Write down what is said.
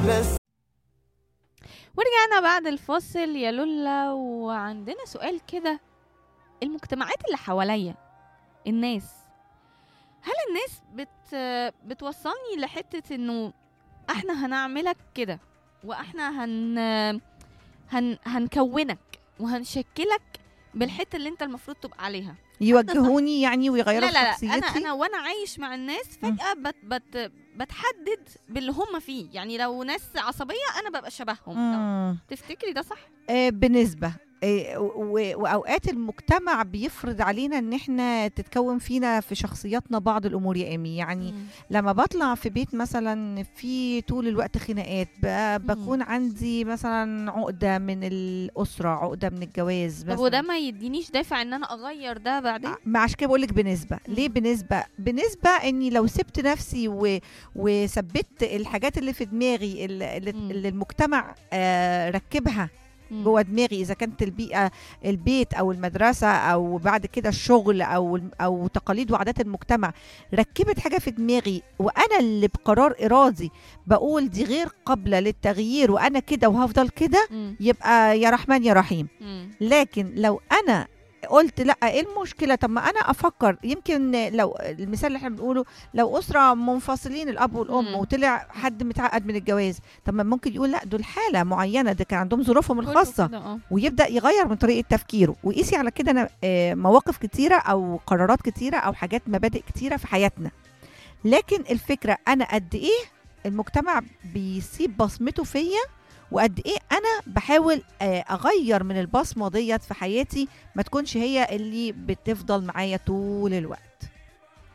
بس. ورجعنا بعد الفاصل يا لولا، وعندنا سؤال كده. المجتمعات اللي حواليا، الناس، هل الناس بتوصلني لحتة انه احنا هنعملك كده، واحنا هنكونك وهنشكلك بالحتة اللي انت المفروض تبقى عليها، يوجهوني يعني ويغيروا لا في لا لا، شخصيتي. انا وانا عايش مع الناس فجأة بتحدد باللي هم فيه. يعني لو ناس عصبية انا ببقى شبههم. تفتكري ده صح؟ بنسبة. واوقات المجتمع بيفرض علينا ان احنا تتكون فينا في شخصياتنا بعض الامور يا ايمي. يعني لما بطلع في بيت مثلا في طول الوقت خناقات، بكون عندي مثلا عقدة من الاسرة، عقدة من الجواز. طب وده ما يدينيش دافع ان انا اغير ده بعدين؟ ما عشان كده بقول لك بنسبة. ليه بنسبة اني لو سبت نفسي وثبت الحاجات اللي في دماغي اللي المجتمع ركبها جوه دماغي، اذا كانت البيئه، البيت او المدرسه او بعد كده الشغل او تقاليد وعادات المجتمع، ركبت حاجه في دماغي وانا اللي بقرار ارادي بقول دي غير قابله للتغيير وانا كده وهفضل كده، يبقى يا رحمن يا رحيم. لكن لو انا قلت لا، ايه المشكله؟ طب ما انا افكر، يمكن لو المثال اللي احنا بنقوله، لو اسره منفصلين الاب والام وطلع حد متعقد من الجواز، طب ما ممكن يقول لا دول حاله معينه، ده كان عندهم ظروفهم الخاصه، ويبدا يغير من طريقه تفكيره. وقيسي على كده انا مواقف كتيره او قرارات كتيره او حاجات مبادئ كتيره في حياتنا. لكن الفكره انا قد ايه المجتمع بيسيب بصمته فيا، وقد ايه انا بحاول اغير من البصمه ديت في حياتي، ما تكونش هي اللي بتفضل معايا طول الوقت.